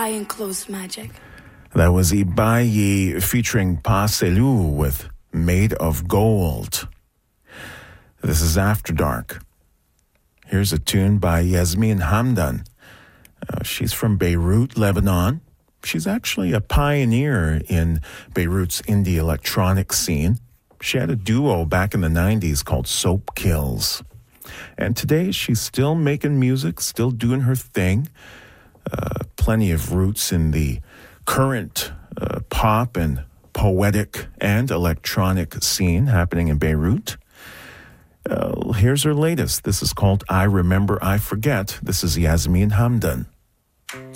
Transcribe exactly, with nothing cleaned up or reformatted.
Iron-closed magic. That was Ibayi featuring Pa Selu with Made of Gold. This is After Dark. Here's a tune by Yasmin Hamdan. Uh, she's from Beirut, Lebanon. She's actually a pioneer in Beirut's indie electronic scene. She had a duo back in the nineties called Soap Kills. And today she's still making music, still doing her thing. Uh, plenty of roots in the current uh, pop and poetic and electronic scene happening in Beirut. Uh, here's her latest. This is called I Remember, I Forget. This is Yasmin Hamdan.